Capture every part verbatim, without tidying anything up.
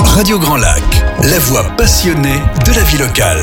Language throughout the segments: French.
Radio Grand Lac, la voix passionnée de la vie locale.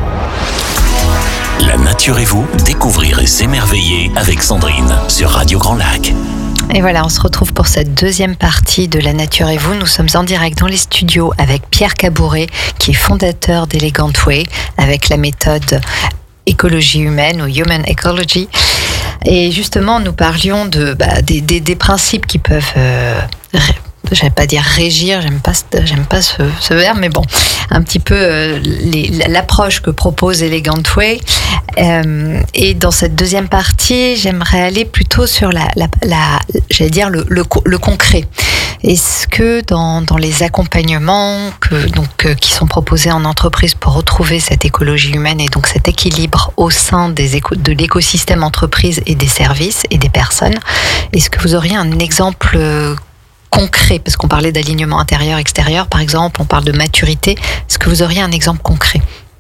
La nature et vous, découvrir et s'émerveiller avec Sandrine sur Radio Grand Lac. Et voilà, on se retrouve pour cette deuxième partie de La Nature et vous. Nous sommes en direct dans les studios avec Pierre Cabouret, qui est fondateur d'Elegant Way, avec la méthode écologie humaine ou Human Ecology. Et justement, nous parlions de, bah, des, des, des principes qui peuvent... Euh, je vais pas dire régir, j'aime pas, j'aime pas ce, ce verbe, mais bon, un petit peu euh, les, l'approche que propose Elegant Way. Euh, et dans cette deuxième partie, j'aimerais aller plutôt sur la, la, la j'allais dire le, le, le concret. Est-ce que dans, dans les accompagnements que, donc, euh, qui sont proposés en entreprise pour retrouver cette écologie humaine et donc cet équilibre au sein des éco, de l'écosystème entreprise et des services et des personnes, est-ce que vous auriez un exemple euh, concret, parce qu'on parlait d'alignement intérieur-extérieur, par exemple, on parle de maturité. Est-ce que vous auriez un exemple concret ?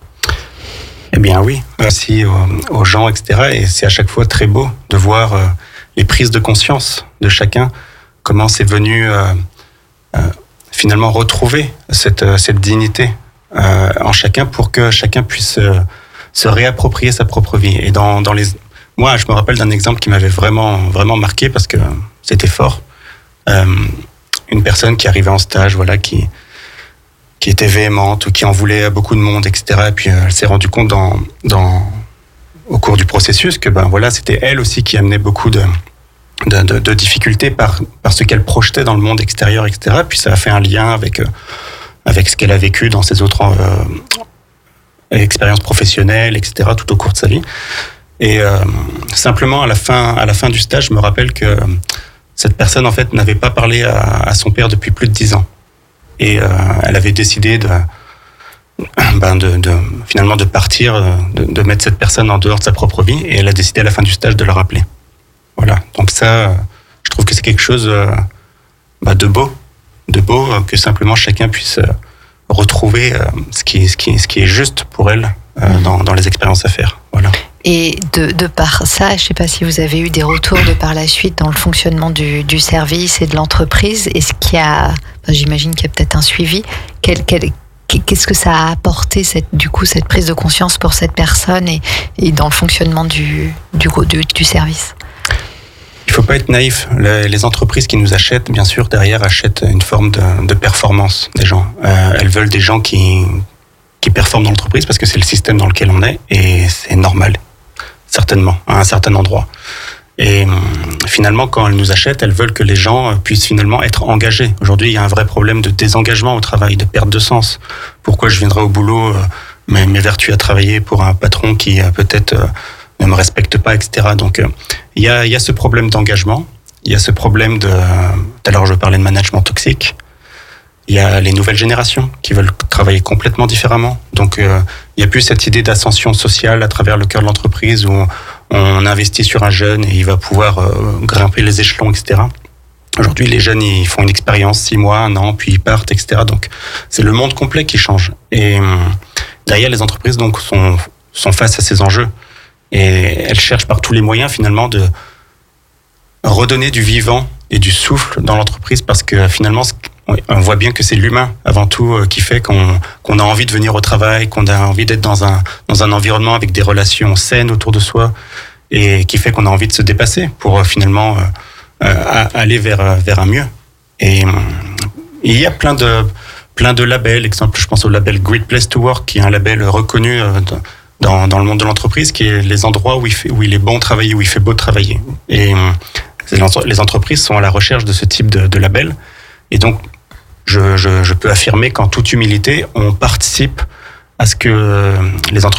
Eh bien oui, merci aux, aux gens, et cetera. Et c'est à chaque fois très beau de voir euh, les prises de conscience de chacun, comment c'est venu euh, euh, finalement retrouver cette, euh, cette dignité euh, en chacun pour que chacun puisse euh, se réapproprier sa propre vie. Et dans, dans les... Moi, je me rappelle d'un exemple qui m'avait vraiment, vraiment marqué parce que c'était fort. Euh, une personne qui arrivait en stage, voilà, qui, qui était véhémente ou qui en voulait à beaucoup de monde, et cetera. Et puis euh, elle s'est rendue compte dans, dans, au cours du processus que ben, voilà, c'était elle aussi qui amenait beaucoup de, de, de, de difficultés par, par ce qu'elle projetait dans le monde extérieur, et cetera. Puis ça a fait un lien avec, euh, avec ce qu'elle a vécu dans ses autres euh, expériences professionnelles, et cetera, tout au cours de sa vie. Et euh, simplement, à la fin, à la fin du stage, je me rappelle que cette personne, en fait, n'avait pas parlé à, à son père depuis plus de dix ans. Et euh, elle avait décidé de, ben de, de, finalement, de partir, de, de mettre cette personne en dehors de sa propre vie. Et elle a décidé à la fin du stage de le rappeler. Voilà. Donc ça, je trouve que c'est quelque chose ben, de beau. De beau, que simplement chacun puisse retrouver ce qui, ce qui, ce qui est juste pour elle euh, dans, dans les expériences à faire. Voilà. Et de, de par ça, je ne sais pas si vous avez eu des retours de par la suite dans le fonctionnement du, du service et de l'entreprise. Est-ce qu'il y a, enfin, j'imagine qu'il y a peut-être un suivi. Quel, quel, qu'est-ce que ça a apporté, cette, du coup, cette prise de conscience pour cette personne et, et dans le fonctionnement du, du, du, du service ? Il ne faut pas être naïf. Les, les entreprises qui nous achètent, bien sûr, derrière, achètent une forme de, de performance des gens. Euh, elles veulent des gens qui, qui performent dans l'entreprise parce que c'est le système dans lequel on est et c'est normal. Certainement, à un certain endroit. Et finalement, quand elles nous achètent, elles veulent que les gens puissent finalement être engagés. Aujourd'hui, il y a un vrai problème de désengagement au travail, de perte de sens. Pourquoi je viendrai au boulot, mais m'évertuer à travailler pour un patron qui peut-être ne me respecte pas, et cetera. Donc, il y a, il y a ce problème d'engagement. Il y a ce problème de... Tout à l'heure, je parlais de management toxique. Il y a les nouvelles générations qui veulent travailler complètement différemment. Donc, euh, il n'y a plus cette idée d'ascension sociale à travers le cœur de l'entreprise où on investit sur un jeune et il va pouvoir euh, grimper les échelons, et cetera. Aujourd'hui, les jeunes, ils font une expérience, six mois, un an, puis ils partent, et cetera. Donc, c'est le monde complet qui change. Et euh, derrière, les entreprises donc sont, sont face à ces enjeux. Et elles cherchent par tous les moyens, finalement, de redonner du vivant et du souffle dans l'entreprise parce que, finalement, on voit bien que c'est l'humain avant tout qui fait qu'on, qu'on a envie de venir au travail, qu'on a envie d'être dans un, dans un environnement avec des relations saines autour de soi et qui fait qu'on a envie de se dépasser pour finalement euh, aller vers, vers un mieux. Et, et il y a plein de, plein de labels. Exemple, je pense au label Great Place to Work qui est un label reconnu dans, dans le monde de l'entreprise qui est les endroits où il, fait, où il est bon de travailler, où il fait beau de travailler. Et les entreprises sont à la recherche de ce type de, de label. Et donc, je, je, je peux affirmer qu'en toute humilité, on participe à ce que les entreprises